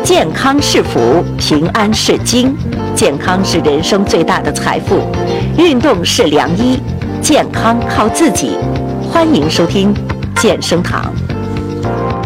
健康是福，平安是金，健康是人生最大的财富，运动是良医，健康靠自己。欢迎收听健生堂。